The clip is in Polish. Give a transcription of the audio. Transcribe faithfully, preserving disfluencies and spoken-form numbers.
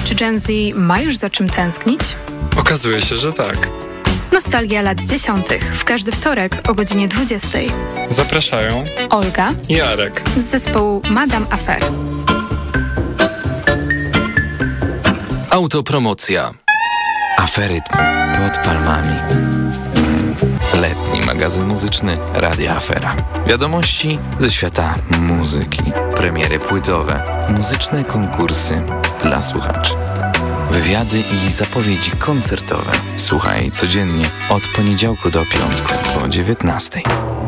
Czy Gen Z ma już za czym tęsknić? Okazuje się, że tak. Nostalgia lat dziesiątych. W każdy wtorek o godzinie dwudziestej. Zapraszają Olga i Jarek z zespołu Madame Affair. Autopromocja. Aferytm pod palmami. Letni magazyn muzyczny Radia Afera. Wiadomości ze świata muzyki. Premiery płytowe. Muzyczne konkursy dla słuchaczy. Wywiady i zapowiedzi koncertowe. Słuchaj codziennie od poniedziałku do piątku po dziewiętnastej.